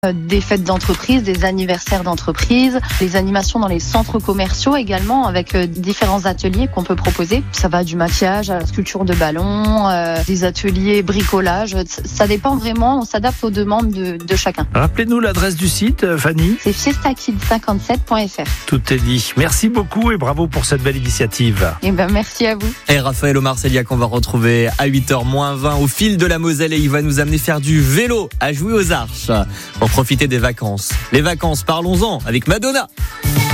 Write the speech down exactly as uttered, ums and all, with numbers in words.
Des fêtes d'entreprise, des anniversaires d'entreprise, les animations dans les centres commerciaux également, avec différents ateliers qu'on peut proposer. Ça va du maquillage à la sculpture de ballons, euh, des ateliers bricolage. Ça dépend vraiment, on s'adapte aux demandes de, de chacun. Rappelez-nous l'adresse du site, Fanny. C'est fiesta kids cinquante-sept point f r. Tout est dit. Merci beaucoup et bravo pour cette belle initiative. Et ben merci à vous. Et Raphaël Omarcelia qu'on va retrouver à huit heures moins vingt au fil de la Moselle, et il va nous amener faire du vélo à Jouy aux Arches pour profiter des vacances. Les vacances, parlons-en avec Madonna.